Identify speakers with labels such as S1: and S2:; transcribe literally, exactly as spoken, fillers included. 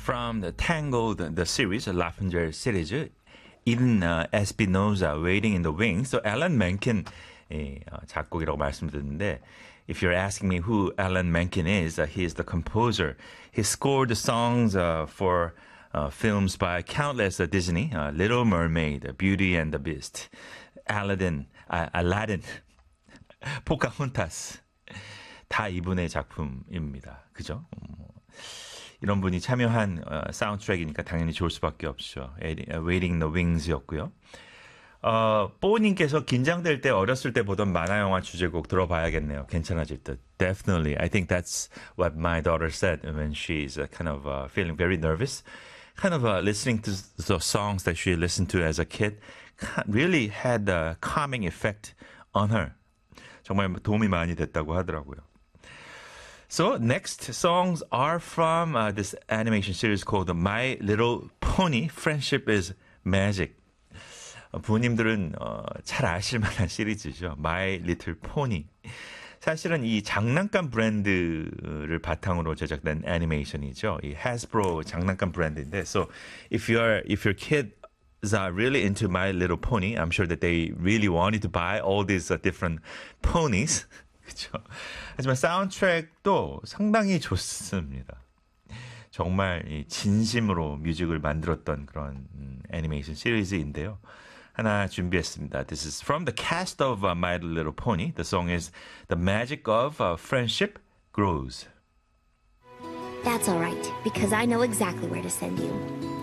S1: from the Tango, the, the series, the Lavender series, in uh, Espinosa, Waiting in the Wings. So Alan Menken 예, 어, 작곡이라고 말씀드렸는데, if you're asking me who Alan Menken is, uh, he is the composer. He scored the songs uh, for uh, films by countless uh, Disney, uh, Little Mermaid, Beauty and the Beast, Aladdin, 아, Aladdin, 포카혼타스. 다 이분의 작품입니다. 그죠? 뭐, 이런 분이 참여한 어, 사운드트랙이니까 당연히 좋을 수밖에 없죠. Waiting in the Wings였고요. 어, 뽀님께서 긴장될 때 어렸을 때 보던 만화 영화 주제곡 들어봐야겠네요. 괜찮아질 듯. Definitely. I think that's what my daughter said when she's uh, kind of uh, feeling very nervous. Kind of uh, listening to the songs that she listened to as a kid really had a calming effect on her. 정말 도움이 많이 됐다고 하더라고요. So next songs are from uh, this animation series called My Little Pony, Friendship is Magic. 부모님들은 어, 잘 아실 만한 시리즈죠. My Little Pony. 사실은 이 장난감 브랜드를 바탕으로 제작된 애니메이션이죠. 이 Hasbro 장난감 브랜드인데, so if you're if your kids are really into My Little Pony, I'm sure that they really wanted to buy all these uh, different ponies. 그렇죠. 하지만 사운드트랙도 상당히 좋습니다. 정말 진심으로 뮤직을 만들었던 그런 음, 애니메이션 시리즈인데요. 하나 준비했습니다. This is from the cast of uh, My Little Pony. The song is The Magic of uh, Friendship Grows.
S2: That's all right, because I know exactly where to send you.